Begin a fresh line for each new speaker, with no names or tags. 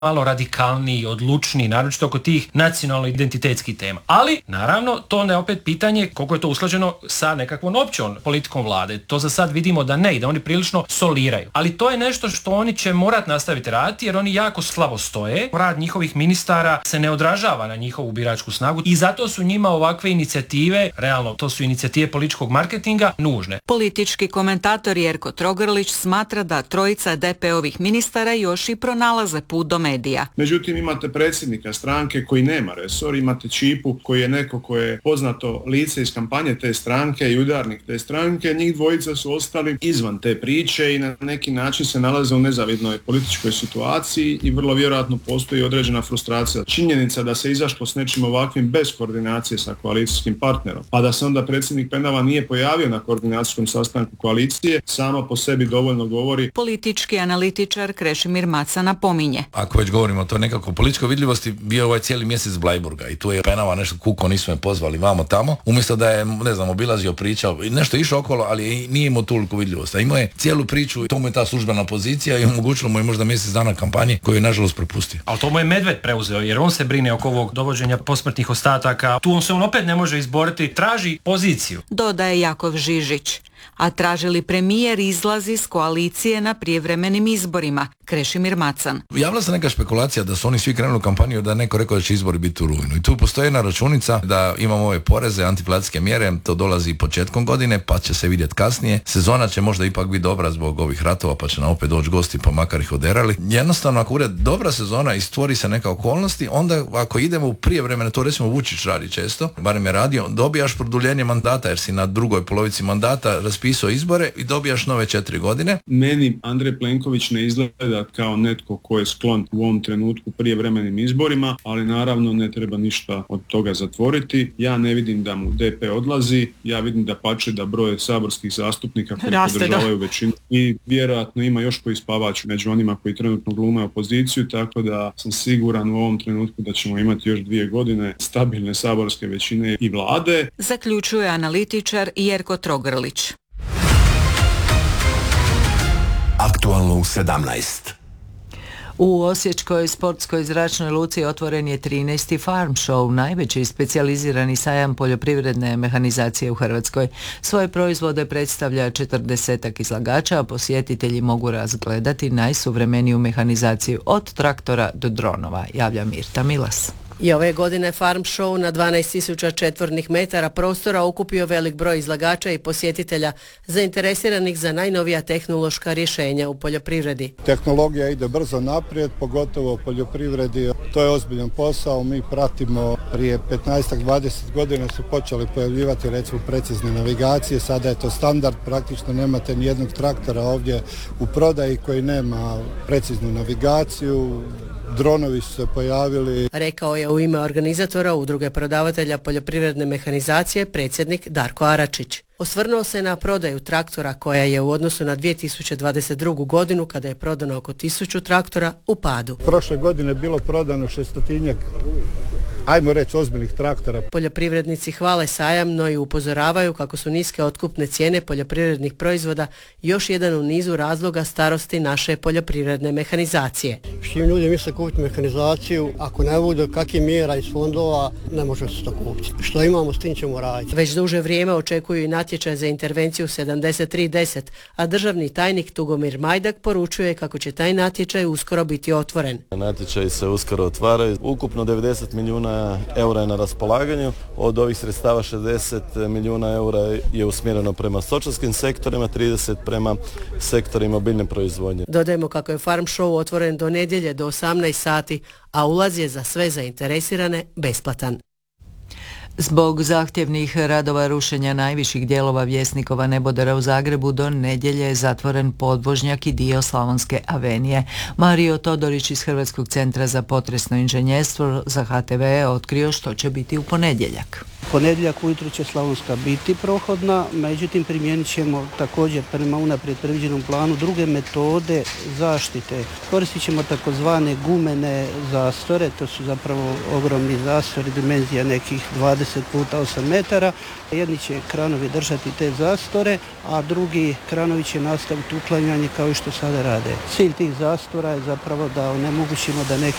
malo radikalniji, odlučniji, naročito oko tih nacionalno-identitetskih tema. Ali, naravno, to ne opet pitanje koliko je to usklađeno sa nekakvom općom politikom vlade. To za sad vidimo da ne i da oni prilično soliraju. Ali to je nešto što oni će morati nastaviti raditi jer oni jako slabo stoje. Rad njihovih ministara se ne odražava na njihovu biračku snagu i zato su njima ovakve inicijative, realno to su inicijative političkog marketinga, nužne.
Politički komentator Jerko Trogrlić smatra da trojica DP-ovih ministara još i pronalaze put do medija.
Međutim, imate predsjednika stranke koji nema resor, imate Čipu koji je neko koje je poznato lice iz kampanje te stranke i udarnik te stranke. Njih dvojica su ostali izvan te priče i na neki način se nalaze u nezavidnoj političkoj situaciji i vrlo vjerojatno postoji određena frustracija. Činjenica da se izašlo s nečim ovakvim bez koordinacije sa koalicijskim partnerom, pa da se onda predsjednik Penava nije pojavio na koordinacijskom sastanku koalicije, sama po sebi dovoljno govori.
Politički analitičar Krešimir Maca napominje.
Ako već govorimo o to nekako političkoj vidljivosti, bio ovaj cijeli mjesec Bleiburga i tu je Penava nešto kuko, nisu me pozvali vamo tamo, umjesto da je, ne znam, obilazio, pričao, nešto išao okolo, ali nije imao toliko vidljivosti. A imao je cijelu priču, to mu je ta službena pozicija i omogućilo mu je možda mjesec dana kampanje koju je nažalost propustio.
Ali to mu je Medved preuzeo jer on se brine oko ovog dovođenja posmrtnih ostataka. Tu on opet ne može izboriti, traži poziciju.
Dodaje Jakov Žižić. A traži li premijer izlaz iz koalicije na prijevremenim izborima? Krešimir Macan.
Javila se neka špekulacija da su oni svi krenuli u kampanju da neko rekao da će izbori biti u rujnu. I tu postoji jedna računica da imamo ove poreze, antiinflacijske mjere, to dolazi početkom godine, pa će se vidjeti kasnije. Sezona će možda ipak biti dobra zbog ovih ratova, pa će nam opet doći gosti, pa makar ih oderali. Jednostavno, ako bude dobra sezona i stvori se neka okolnosti, onda ako idemo u prijevremene, to recimo Vučić radi često, barem je radio, dobijaš produljenje mandata jer si na drugoj polovici mandata raspisao izbore i dobijaš nove 4 godine.
Meni Andrej Plenković ne izgleda kao netko ko je sklon u ovom trenutku prijevremenim izborima, ali naravno ne treba ništa od toga zatvoriti. Ja ne vidim da mu DP odlazi, ja vidim da pače da broj saborskih zastupnika koji podržavaju većinu i vjerojatno ima još koji spavač među onima koji trenutno glume opoziciju, tako da sam siguran u ovom trenutku da ćemo imati još 2 godine stabilne saborske većine i vlade.
Zaključuje analitičar Jerko Trogrlić.
Aktualno u 17.
U Osječkoj sportskoj zračnoj luci otvoren je 13. Farm Show, najveći specijalizirani sajam poljoprivredne mehanizacije u Hrvatskoj. Svoje proizvode predstavlja 40-ak izlagača, a posjetitelji mogu razgledati najsuvremeniju mehanizaciju od traktora do dronova, javlja Mirta Milas.
I ove godine Farm Show na 12.000 četvornih metara prostora okupio velik broj izlagača i posjetitelja zainteresiranih za najnovija tehnološka rješenja u poljoprivredi.
Tehnologija ide brzo naprijed, pogotovo u poljoprivredi. To je ozbiljan posao, mi pratimo prije 15-20 godina su počeli pojavljivati recimo precizne navigacije, sada je to standard, praktično nemate ni jednog traktora ovdje u prodaji koji nema preciznu navigaciju. Dronovi su se pojavili.
Rekao je u ime organizatora Udruge prodavatelja poljoprivredne mehanizacije predsjednik Darko Aračić. Osvrnuo se na prodaju traktora koja je u odnosu na 2022. godinu, kada je prodano oko 1000 traktora, u padu.
Prošle godine je bilo prodano 600-tinjak, ajmo reći, ozbiljnih traktora.
Poljoprivrednici hvale sajam, no i upozoravaju kako su niske otkupne cijene poljoprivrednih proizvoda još jedan u nizu razloga starosti naše poljoprivredne mehanizacije.
Što ljudi misle kupiti mehanizaciju, ako ne bude kakvih mjera iz fondova, ne može se to kupiti. Što imamo, s tim ćemo raditi.
Već duže vrijeme očekuju i natječaj za intervenciju 7310, a državni tajnik Tugomir Majdak poručuje kako će taj natječaj uskoro biti otvoren.
Natječaj se uskoro otvaraju. Ukupno 90 milijuna eura je na raspolaganju. Od ovih sredstava 60 milijuna eura je usmjereno prema stočarskim sektorima, 30 prema sektorima biljne proizvodnje.
Dodajemo kako je Farm Show otvoren do nedjelje do 18 sati, a ulaz je za sve zainteresirane besplatan.
Zbog zahtjevnih radova rušenja najviših dijelova Vjesnikova nebodera u Zagrebu do nedjelje je zatvoren podvožnjak i dio Slavonske avenije. Mario Todorić iz Hrvatskog centra za potresno inženjerstvo za HTV je otkrio što će biti u ponedjeljak.
Ponedjeljak ujutro će Slavonska biti prohodna, međutim primijenit ćemo također prema unaprijed predviđenom planu druge metode zaštite. Koristit ćemo takozvane gumene zastore, to su zapravo ogromni zastori, dimenzija nekih 20 puta 8 metara. Jedni će kranovi držati te zastore, a drugi kranovi će nastaviti uklanjanje kao što sada rade. Cilj tih zastora je zapravo da onemogućimo da neki